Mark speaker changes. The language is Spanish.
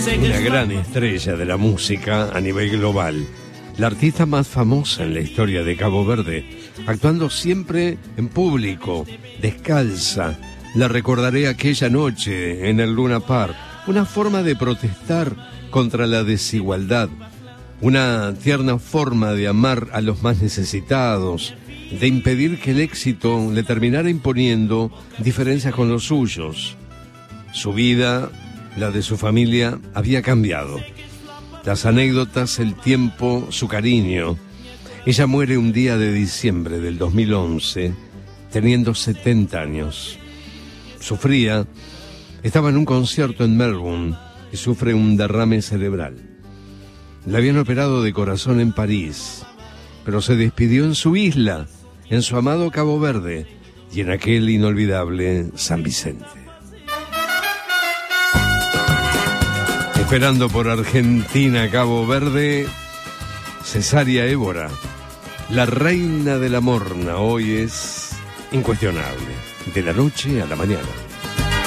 Speaker 1: Una gran estrella de la música a nivel global. La artista más famosa en la historia de Cabo Verde, actuando siempre en público, descalza. La recordaré aquella noche en el Luna Park, una forma de protestar contra la desigualdad, una tierna forma de amar a los más necesitados, de impedir que el éxito le terminara imponiendo diferencias con los suyos. Su vida, la de su familia, había cambiado. Las anécdotas, el tiempo, su cariño. Ella muere un día de diciembre del 2011, teniendo 70 años. Sufría, estaba en un concierto en Melbourne y sufre un derrame cerebral. La habían operado de corazón en París, pero se despidió en su isla, en su amado Cabo Verde y en aquel inolvidable San Vicente. Esperando por Argentina, Cabo Verde, Cesárea Évora, la reina de la morna, hoy es incuestionable, de la noche a la mañana.